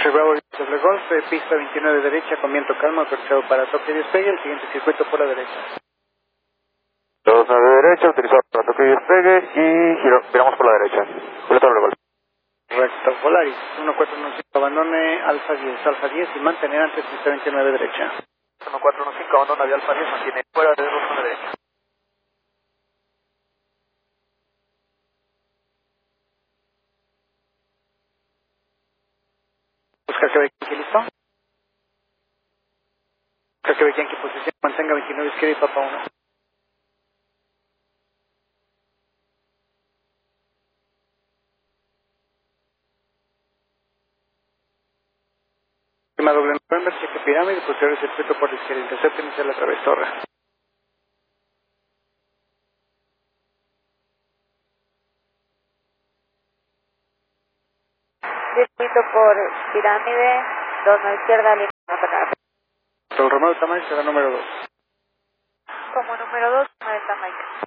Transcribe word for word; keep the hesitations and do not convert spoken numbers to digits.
Bravo doble Golf, eh, pista veintinueve derecha con viento calmo, autorizado para toque y despegue, el siguiente circuito por la derecha. dos nueve derecha, autorizado para toque y despegue y giro, giramos por la derecha. Julieta doble Golf. Recto, Volaris, uno cuatro uno cinco, abandone Alfa diez, Alfa diez y mantener antes pista veintinueve derecha. uno cuatro uno cinco, abandona de Alfa diez, mantiene fuera de dos nueve derecha. Busca que Yankee, ¿listo? Busca que Yankee, posición, mantenga veintinueve izquierda y Papa uno. Prima doble November, cheque pirámide, posterior circuito por la izquierda, intercepto inicial a través torre. Circuito por pirámide, dos a izquierda, línea de atacar. El Romeo Tamayo será número dos. Como número dos, nueve Jamaica.